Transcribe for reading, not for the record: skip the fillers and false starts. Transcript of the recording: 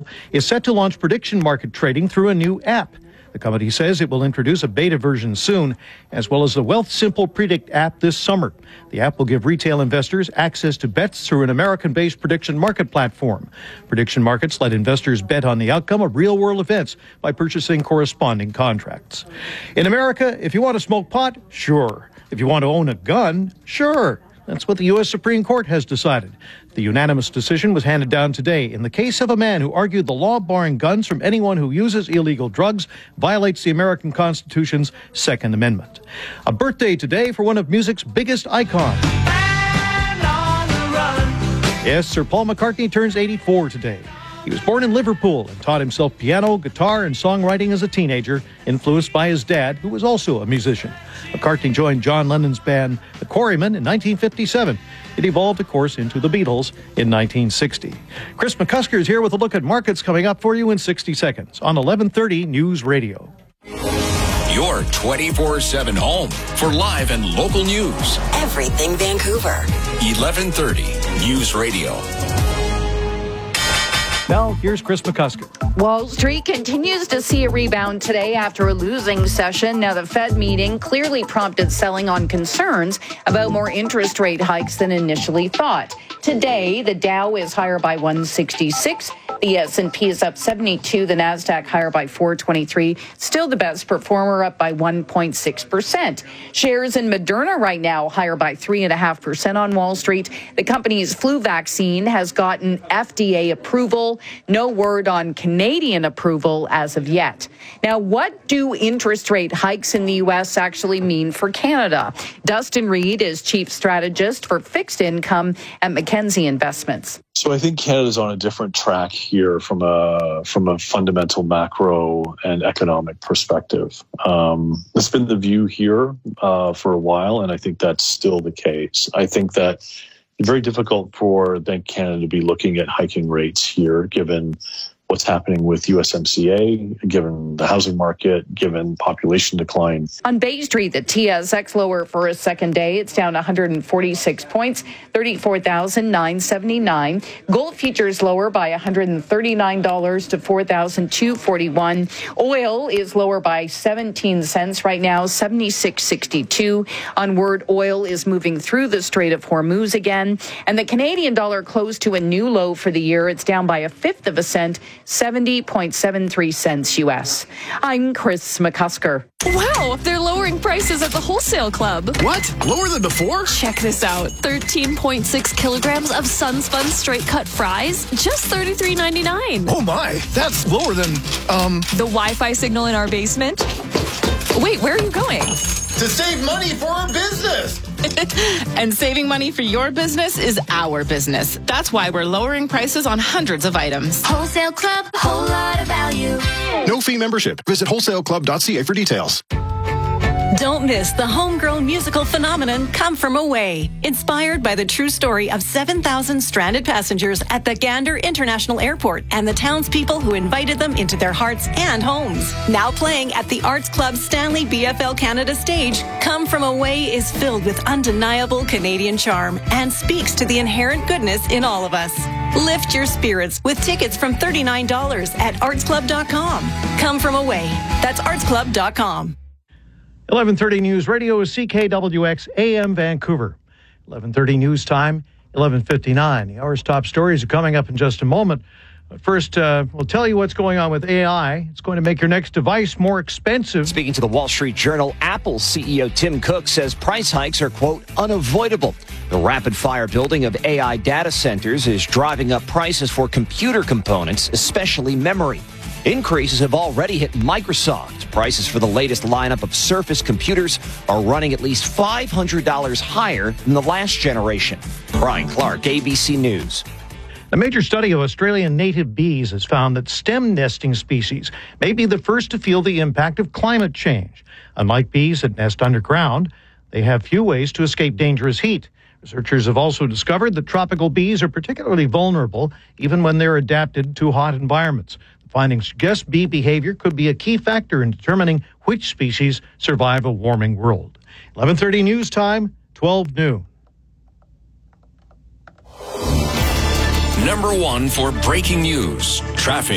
is set to launch prediction market trading through a new app. The company says it will introduce a beta version soon, as well as the Wealthsimple Predict app this summer. The app will give retail investors access to bets through an American-based prediction market platform. Prediction markets let investors bet on the outcome of real-world events by purchasing corresponding contracts. In America, if you want to smoke pot, sure. If you want to own a gun, sure. That's what the U.S. Supreme Court has decided. The unanimous decision was handed down today in the case of a man who argued the law barring guns from anyone who uses illegal drugs violates the American Constitution's Second Amendment. A birthday today for one of music's biggest icons. Yes, Sir Paul McCartney turns 84 today. He was born in Liverpool and taught himself piano, guitar, and songwriting as a teenager, influenced by his dad, who was also a musician. McCartney joined John Lennon's band, The Quarrymen, in 1957. It evolved, of course, into the Beatles in 1960. Chris McCusker is here with a look at markets coming up for you in 60 seconds on 1130 News Radio. Your 24/7 home for live and local news. Everything Vancouver. 1130 News Radio. Now, here's Chris McCusker. Wall Street continues to see a rebound today after a losing session. Now, the Fed meeting clearly prompted selling on concerns about more interest rate hikes than initially thought. Today, the Dow is higher by 166. The S&P is up 72. The Nasdaq higher by 423. Still the best performer, up by 1.6%. Shares in Moderna right now higher by 3.5% on Wall Street. The company's flu vaccine has gotten FDA approval. No word on Canadian approval as of yet. Now, what do interest rate hikes in the U.S. actually mean for Canada? Dustin Reed is chief strategist for fixed income at Mackenzie Investments. So I think Canada's on a different track here from a fundamental macro and economic perspective. That's been the view here for a while, and I think that's still the case. I think that it's very difficult for Bank of Canada to be looking at hiking rates here, given what's happening with USMCA, given the housing market, given population decline. On Bay Street, the TSX lower for a second day. It's down 146 points, 34,979. Gold futures lower by $139 to 4,241. Oil is lower by 17 cents right now, 76.62. Onward, oil is moving through the Strait of Hormuz again. And the Canadian dollar closed to a new low for the year. It's down by 1/5 of a cent, 70.73 cents U.S. I'm Chris McCusker. Wow, they're lowering prices at the Wholesale Club. What? Lower than before? Check this out. 13.6 kilograms of Sunspun straight cut fries, just $33.99. Oh my, that's lower than, The Wi-Fi signal in our basement? Wait, where are you going? To save money for our business. And saving money for your business is our business. That's why we're lowering prices on hundreds of items. Wholesale Club, a whole lot of value. No fee membership. Visit wholesaleclub.ca for details. Don't miss the homegrown musical phenomenon Come From Away, inspired by the true story of 7,000 stranded passengers at the Gander International Airport and the townspeople who invited them into their hearts and homes. Now playing at the Arts Club Stanley BFL Canada stage, Come From Away is filled with undeniable Canadian charm and speaks to the inherent goodness in all of us. Lift your spirits with tickets from $39 at artsclub.com. Come From Away. That's artsclub.com. 1130 News Radio is CKWX AM Vancouver. 1130 News Time, 11:59. The hour's top stories are coming up in just a moment. But first, we'll tell you what's going on with AI. It's going to make your next device more expensive. Speaking to the Wall Street Journal, Apple CEO Tim Cook says price hikes are, quote, unavoidable. The rapid-fire building of AI data centers is driving up prices for computer components, especially memory. Increases have already hit Microsoft. Prices for the latest lineup of Surface computers are running at least $500 higher than the last generation. Brian Clark, ABC News. A major study of Australian native bees has found that stem nesting species may be the first to feel the impact of climate change. Unlike bees that nest underground, they have few ways to escape dangerous heat. Researchers have also discovered that tropical bees are particularly vulnerable even when they're adapted to hot environments. The findings suggest bee behavior could be a key factor in determining which species survive a warming world. 11:30 News Time, 12 noon. Number one for breaking news, traffic.